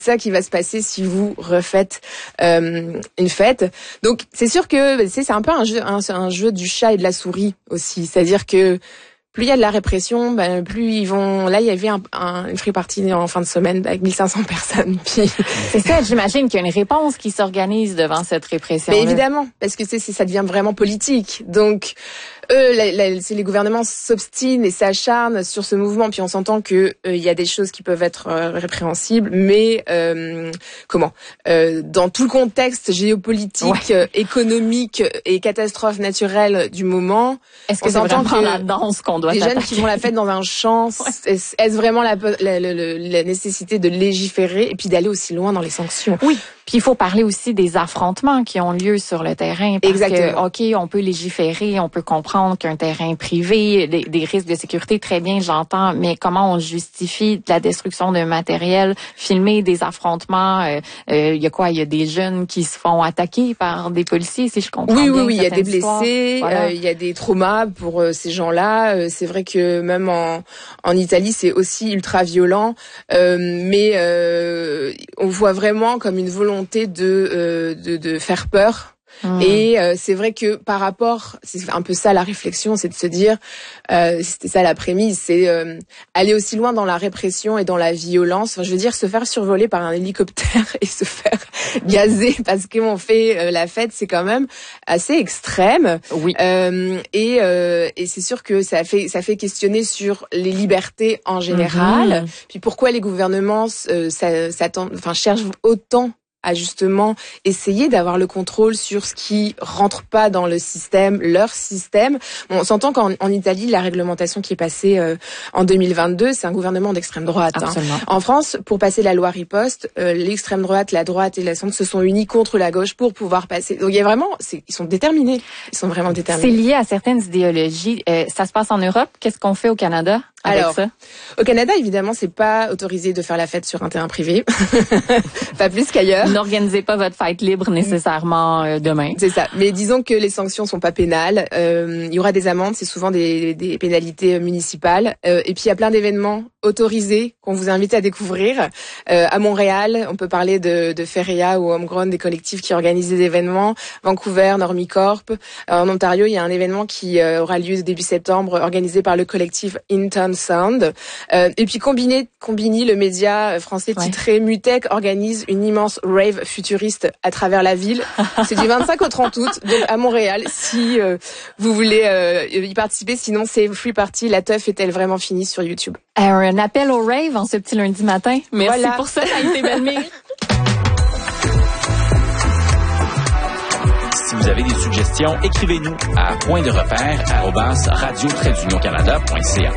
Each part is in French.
ça qui va se passer si vous refaites une fête. Donc c'est sûr que c'est un peu un jeu du chat et de la souris aussi, c'est-à-dire que plus il y a de la répression, plus ils vont. Là, il y avait une free party en fin de semaine avec 1500 personnes. Puis c'est ça. J'imagine qu'il y a une réponse qui s'organise devant cette répression. Mais évidemment, parce que ça devient vraiment politique. Donc les gouvernements s'obstinent et s'acharnent sur ce mouvement. Puis on s'entend que il y a des choses qui peuvent être répréhensibles, mais dans tout le contexte géopolitique, économique et catastrophe naturelle du moment, est-ce que c'est vraiment la danse qu'on doit les jeunes qui font la fête dans un champ, est-ce vraiment la nécessité de légiférer et puis d'aller aussi loin dans les sanctions? Oui. Puis il faut parler aussi des affrontements qui ont lieu sur le terrain. Parce Exactement. que, on peut légiférer, on peut comprendre qu'un terrain privé, des risques de sécurité, très bien, j'entends, mais comment on justifie de la destruction de matériel, filmer des affrontements, il y a des jeunes qui se font attaquer par des policiers, si je comprends bien. Oui, il y a des blessés, il y a des traumas pour ces gens-là. C'est vrai que même en Italie, c'est aussi ultra violent, mais on voit vraiment comme une volonté de faire peur. Et c'est vrai que par rapport, c'est un peu ça la réflexion, c'est de se dire, c'était ça la prémisse, c'est aller aussi loin dans la répression et dans la violence. Enfin, je veux dire, se faire survoler par un hélicoptère et se faire gazer parce qu'on fait la fête, c'est quand même assez extrême. Oui. Et c'est sûr que ça fait questionner sur les libertés en général. Puis pourquoi les gouvernements cherchent autant à justement essayer d'avoir le contrôle sur ce qui rentre pas dans le système, leur système. Bon, on s'entend qu'en Italie, la réglementation qui est passée en 2022, c'est un gouvernement d'extrême droite. Absolument. En France, pour passer la loi riposte, l'extrême droite, la droite et la centre se sont unis contre la gauche pour pouvoir passer. Donc il y a vraiment, ils sont déterminés. Ils sont vraiment déterminés. C'est lié à certaines idéologies. Ça se passe en Europe. Qu'est-ce qu'on fait au Canada avec ça? Au Canada, évidemment, c'est pas autorisé de faire la fête sur un terrain privé. Pas plus qu'ailleurs. N'organisez pas votre fête libre nécessairement demain. C'est ça. Mais disons que les sanctions sont pas pénales. Il y aura des amendes, c'est souvent des pénalités municipales. Et puis il y a plein d'événements autorisés qu'on vous invite à découvrir. À Montréal, on peut parler de Feria ou Homegrown, des collectifs qui organisent des événements. Vancouver, Normicorp. En Ontario, il y a un événement qui aura lieu début septembre, organisé par le collectif In Town Sound. Et puis Combini, le média français titré Mutech, organise une immense rave futuriste à travers la ville. C'est du 25 au 30 août, donc à Montréal, si vous voulez y participer. Sinon, c'est Free Party. La teuf est-elle vraiment finie sur YouTube? Un appel au rave en ce petit lundi matin. Merci pour ça, Maïté Bellemire. Si vous avez des suggestions, écrivez-nous à pointderepère@radio-canada.ca.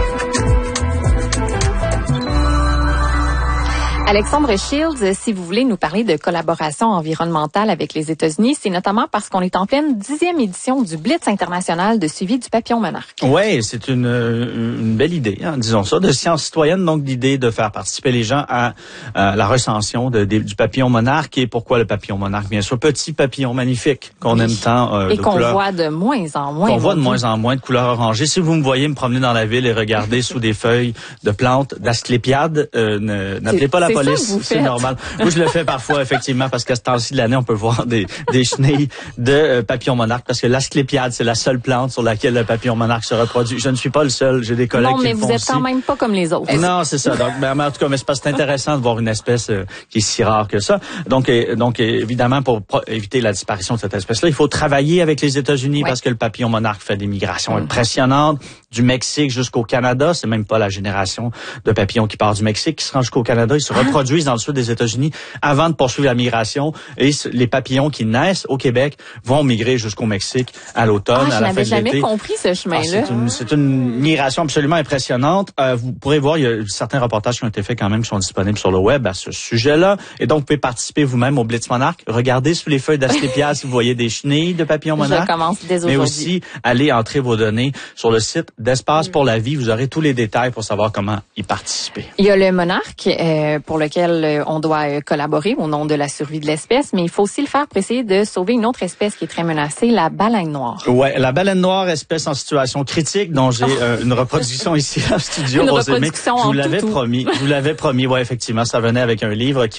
Alexandre Shields, si vous voulez nous parler de collaboration environnementale avec les États-Unis, c'est notamment parce qu'on est en pleine 10e édition du Blitz international de suivi du papillon monarque. Oui, c'est une belle idée, disons ça, de science citoyenne, donc l'idée de faire participer les gens à la recension du papillon monarque. Et pourquoi le papillon monarque? Bien sûr, petit papillon magnifique qu'on aime tant. Et qu'on voit de moins en moins. Qu'on voit de moins en moins de couleurs orangées. Si vous me voyez me promener dans la ville et regarder sous des feuilles de plantes d'asclépiades, n'appelez pas la police, c'est normal. Moi, je le fais parfois, effectivement, parce qu'à ce temps-ci de l'année, on peut voir des chenilles de papillon monarque, parce que l'asclépiade, c'est la seule plante sur laquelle le papillon monarque se reproduit. Je ne suis pas le seul, j'ai des collègues qui le font aussi. Non, mais vous êtes quand même pas comme les autres. Non, c'est ça. Donc, mais en tout cas, mais c'est intéressant de voir une espèce qui est si rare que ça. Donc évidemment, pour éviter la disparition de cette espèce-là, il faut travailler avec les États-Unis, parce que le papillon monarque fait des migrations impressionnantes du Mexique jusqu'au Canada. C'est même pas la génération de papillons qui part du Mexique qui se rend jusqu'au Canada. Ils se reproduisent dans le sud des États-Unis avant de poursuivre la migration. Et les papillons qui naissent au Québec vont migrer jusqu'au Mexique à l'automne, à la fin de l'été. Je n'avais jamais compris ce chemin-là. C'est une migration absolument impressionnante. Vous pourrez voir, il y a certains reportages qui ont été faits quand même, qui sont disponibles sur le web à ce sujet-là. Et donc, vous pouvez participer vous-même au Blitz Monarque. Regardez sous les feuilles d'asclépiades si vous voyez des chenilles de papillons monarques. Je commence dès aujourd'hui. Mais aussi, allez entrer vos données sur le site d'Espace pour la vie. Vous aurez tous les détails pour savoir comment y participer. Il y a le monarque pour lequel on doit collaborer au nom de la survie de l'espèce, mais il faut aussi le faire pour essayer de sauver une autre espèce qui est très menacée, la baleine noire. Ouais, la baleine noire, espèce en situation critique, dont j'ai une reproduction ici en studio. Une Rosemée. reproduction Je vous l'avais promis. Ouais, effectivement, ça venait avec un livre